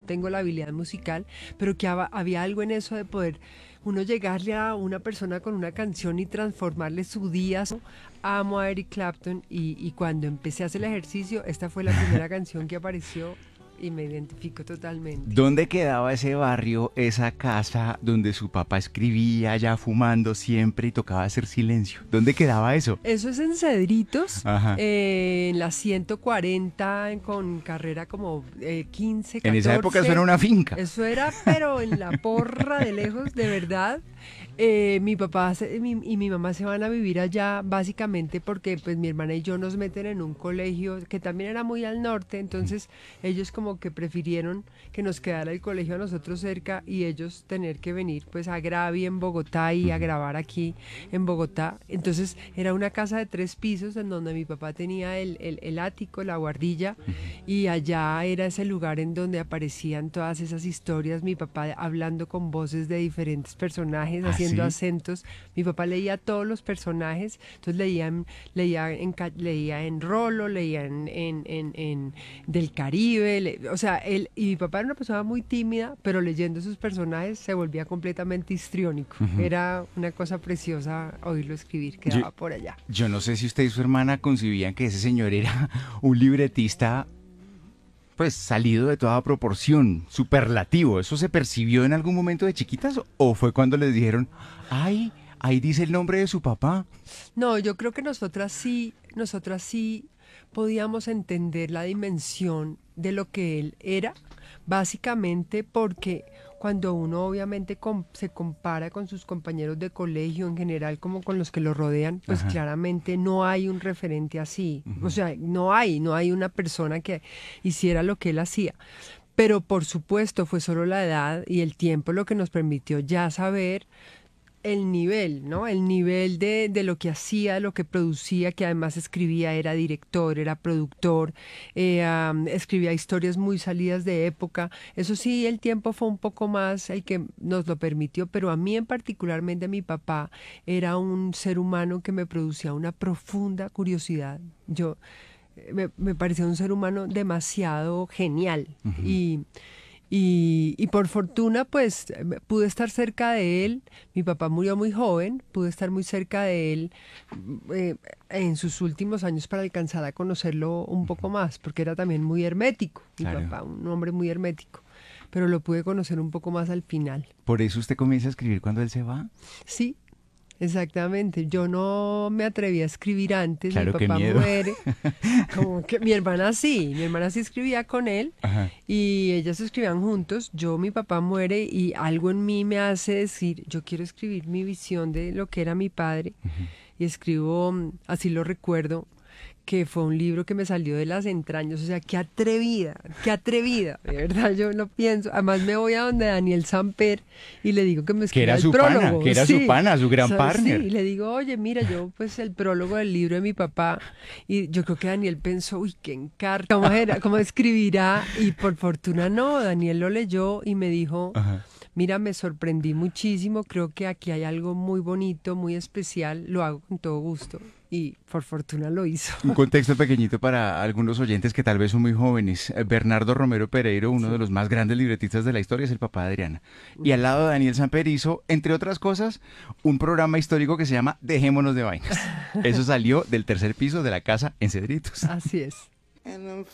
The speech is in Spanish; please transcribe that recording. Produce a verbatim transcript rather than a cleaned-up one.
tengo la habilidad musical, pero que haba- había algo en eso de poder uno llegarle a una persona con una canción y transformarle su día. Amo a Eric Clapton y, y cuando empecé a hacer el ejercicio, esta fue la primera canción que apareció y me identifico totalmente. ¿Dónde quedaba ese barrio, esa casa donde su papá escribía ya fumando siempre y tocaba hacer silencio? ¿Dónde quedaba eso? Eso es en Cedritos, Ajá. eh, en la ciento cuarenta, en- con carrera como eh, quince, En esa época eso catorce. era una finca. Eso era, pero en la porra de lejos, de verdad. Eh, mi papá se- mi- y mi mamá se van a vivir allá básicamente porque pues mi hermana y yo nos meten en un colegio que también era muy al norte, entonces ellos como que prefirieron que nos quedara el colegio a nosotros cerca y ellos tener que venir pues a Gravi en Bogotá y a grabar aquí en Bogotá. Entonces era una casa de tres pisos en donde mi papá tenía el, el, el ático, la guardilla, y allá era ese lugar en donde aparecían todas esas historias, mi papá hablando con voces de diferentes personajes, ¿Ah, haciendo sí? acentos. Mi papá leía todos los personajes, entonces leía en, leía en, ca- leía en Rolo, leía en, en, en, en del Caribe, le- o sea, él, y mi papá era una persona muy tímida, pero leyendo sus personajes se volvía completamente histriónico. Ujú. Era una cosa preciosa oírlo escribir, Yo- quedaba por allá. Yo no sé si usted y su hermana concibían que ese señor era un libretista, pues salido de toda proporción, superlativo. ¿Eso se percibió en algún momento de chiquitas o fue cuando les dijeron, ay, ahí dice el nombre de su papá? No, yo creo que nosotras sí, nosotras sí podíamos entender la dimensión de lo que él era, básicamente porque cuando uno obviamente com- se compara con sus compañeros de colegio en general, como con los que lo rodean, pues Ajá. claramente no hay un referente así. O sea, no hay, no hay una persona que hiciera lo que él hacía. Pero por supuesto fue solo la edad y el tiempo lo que nos permitió ya saber el nivel, ¿no? El nivel de, de lo que hacía, de lo que producía, que además escribía, era director, era productor, eh, am, escribía historias muy salidas de época. Eso sí, el tiempo fue un poco más el que nos lo permitió, pero a mí en particularmente mi papá era un ser humano que me producía una profunda curiosidad. Yo eh, me, me parecía un ser humano demasiado genial y y, y por fortuna, pues eh, pude estar cerca de él. Mi papá murió muy joven, pude estar muy cerca de él mm, eh, en sus últimos años para alcanzar a conocerlo un poco más, porque era también muy hermético, mi Claro. papá, un hombre muy hermético. Pero lo pude conocer un poco más al final. ¿Por eso usted comienza a escribir cuando él se va? Sí, exactamente. Yo no me atreví a escribir antes, Claro, mi qué papá miedo. muere. Como que mi hermana sí, mi hermana sí escribía con él Ajá. y ellas escribían juntos. Yo, mi papá muere y algo en mí me hace decir, yo quiero escribir mi visión de lo que era mi padre. Y escribo, mm, así lo recuerdo, que fue un libro que me salió de las entrañas, o sea, qué atrevida, qué atrevida, de verdad yo lo pienso. Además me voy a donde Daniel Samper y le digo que me Que escriba era el su pana, prólogo. que era su sí. pana, su gran O sea, partner. Sí, y le digo, oye, mira, yo pues el prólogo del libro de mi papá, y yo creo que Daniel pensó, uy, qué encarta, ¿cómo, era, cómo escribirá? Y por fortuna no, Daniel lo leyó y me dijo, Ajá. mira, me sorprendí muchísimo, creo que aquí hay algo muy bonito, muy especial, lo hago con todo gusto. Y por fortuna lo hizo. Un contexto pequeñito para algunos oyentes que tal vez son muy jóvenes. Eh, Bernardo Romero Pereiro, uno Sí. de los más grandes libretistas de la historia, es el papá de Adriana. Y al lado de Daniel Samper hizo, entre otras cosas, un programa histórico que se llama Dejémonos de Vainas. Eso salió del tercer piso de la casa en Cedritos. Así es. And I'm